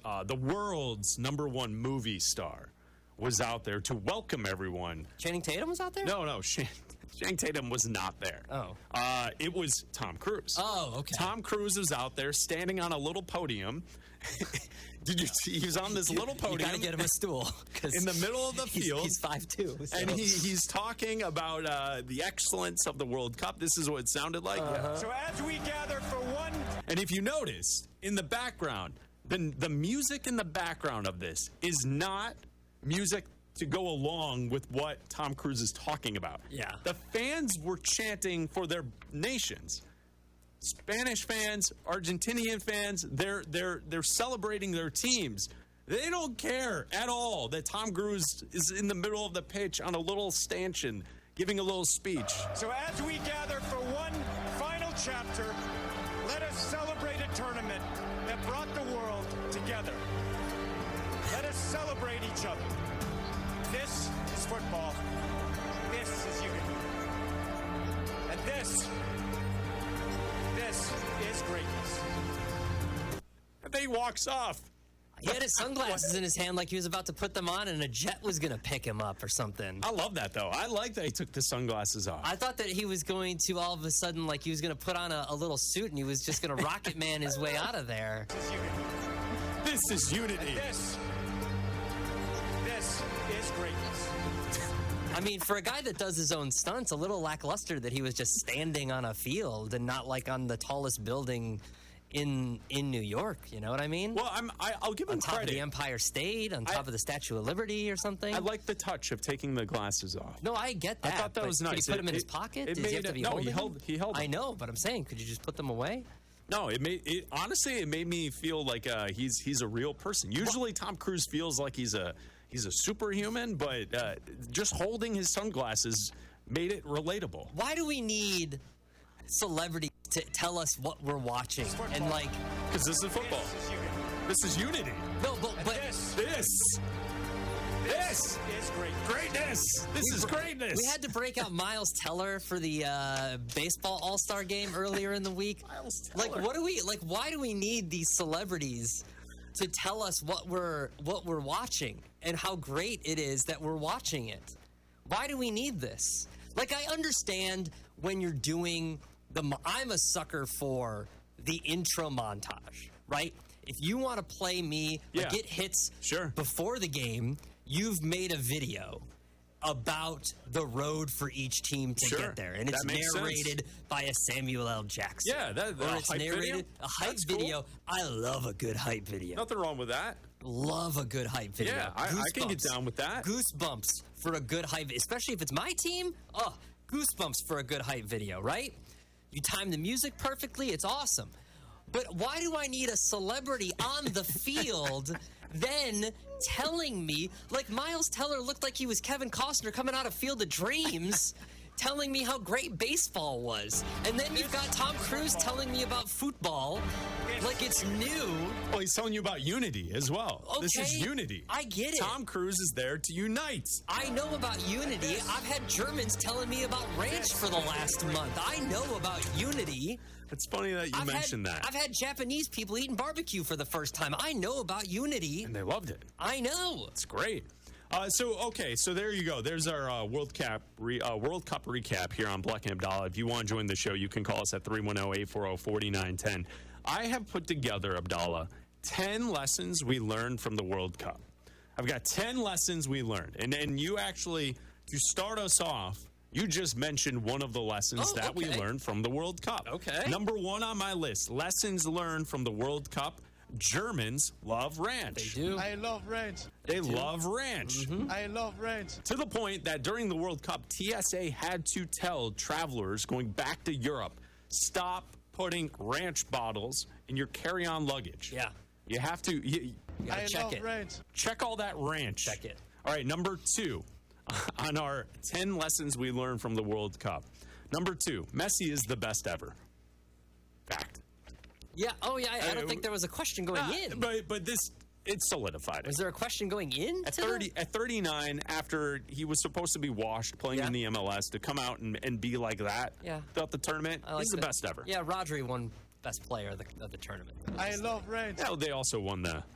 the world's #1 movie star was out there to welcome everyone. Channing Tatum was out there? No, Channing Tatum was not there. Oh. It was Tom Cruise. Oh, okay. Tom Cruise was out there standing on a little podium. Did you see? He was on this little podium. You gotta get him a stool. In the middle of the field. He's 5'2". So. And he's talking about the excellence of the World Cup. This is what it sounded like. So as we gather for one... And if you notice, in the background, the music in the background of this is not music to go along with what Tom Cruise is talking about. Yeah. The fans were chanting for their nations. Spanish fans, Argentinian fans, they're celebrating their teams. They don't care at all that Tom Cruise is in the middle of the pitch on a little stanchion giving a little speech. So as we gather for one final chapter, let us celebrate a tournament that brought the world together. Let us celebrate each other. This is football. This is unity. And this is greatness. And then he walks off. He had his sunglasses in his hand like he was about to put them on and a jet was going to pick him up or something. I love that, though. I like that he took the sunglasses off. I thought that he was going to all of a sudden, like he was going to put on a little suit and he was just going to rocket man his way out of there. This is unity. And this is greatness. I mean, for a guy that does his own stunts, a little lackluster that he was just standing on a field and not like on the tallest building in New York. You know what I mean? Well, I'll give him on top credit. of the Empire State, on top of the Statue of Liberty or something. I like the touch of taking the glasses off. No, I get that. I thought that was Did nice. he put them in his pocket? It Does he have to be holding them? He held them. I know, but I'm saying, could you just put them away? No, honestly, it made me feel like he's a real person. Usually, Tom Cruise feels like he's a superhuman, but just holding his sunglasses made it relatable. Why do we need celebrities to tell us what we're watching? And like, because this is football. This is unity. No, but this is greatness. This is greatness. We had to break out Miles Teller for the baseball All-Star game earlier in the week. Miles Teller. Like, why do we need these celebrities to tell us what we're watching and how great it is that we're watching it? Why do we need this? Like, I understand when you're doing I'm a sucker for the intro montage, right? If you want to play me, like get hits before the game, you've made a video about the road for each team to get there. And it's narrated by a Samuel L. Jackson. Yeah, or it's narrated a hype video. Cool. I love a good hype video. Nothing wrong with that. Love a good hype video. Yeah, I can get down with that. Goosebumps for a good hype, especially if it's my team. Oh, goosebumps for a good hype video, right? You time the music perfectly, it's awesome. But why do I need a celebrity on the field then telling me, like Miles Teller looked like he was Kevin Costner coming out of Field of Dreams, telling me how great baseball was. And then you've got Tom Cruise telling me about football like it's new. Well, he's telling you about unity as well. Okay, this is unity. I get it. Tom Cruise is there to unite. I know about unity. I've had Germans telling me about ranch for the last month. I know about unity. It's funny that you mentioned that. I've had Japanese people eating barbecue for the first time. I know about unity. And they loved it. I know. It's great. So there you go. There's our World Cup recap here on Bleck and Abdallah. If you want to join the show, you can call us at 310-840-4910. I have put together, Abdallah, 10 lessons we learned from the World Cup. I've got 10 lessons we learned. And then you actually, to start us off, you just mentioned one of the lessons that we learned from the World Cup. Okay. Number one on my list, lessons learned from the World Cup. Germans love ranch. They do. I love ranch. They love ranch. Mm-hmm. I love ranch. To the point that during the World Cup, TSA had to tell travelers going back to Europe, stop putting ranch bottles in your carry-on luggage. Yeah. You have to. You gotta check it. Ranch. Check all that ranch. Check it. All right, number two on our 10 lessons we learned from the World Cup. Number two, Messi is the best ever. Fact. Yeah. Oh, yeah. I don't think there was a question going in. But this, it solidified it. Was there a question going in? At 39, after he was supposed to be washed playing in the MLS, to come out and be like that throughout the tournament, he's the best ever. Yeah, Rodri won best player of the tournament. I love ranch. Yeah, they also won the